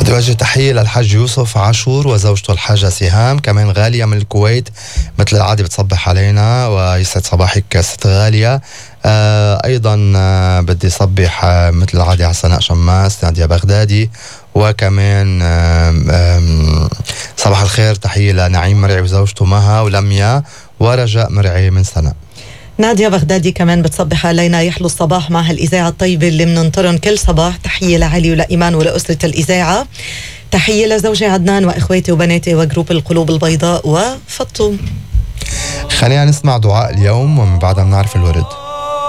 بدي وجه تحية للحاج يوسف عاشور وزوجته الحاجة سهام، كمان غالية من الكويت مثل العادة بتصبح علينا، ويسعد صباحك ست غالية. أيضا بدي صبح مثل العادة على سناء شماس، نادية بغدادي، وكمان صباح الخير تحية لنعيم مرعي وزوجته مها ولميا ورجاء مرعي من سنة. نادية بغدادي كمان بتصبح علينا، يحلو الصباح مع هالإذاعة الطيبة اللي مننطرن كل صباح. تحية لعلي ولإيمان ولأسرة الإذاعة، تحية لزوجي عدنان وإخواتي وبناتي وجروب القلوب البيضاء وفطوم. خلينا نسمع دعاء اليوم ومن بعدها بنعرف الورد.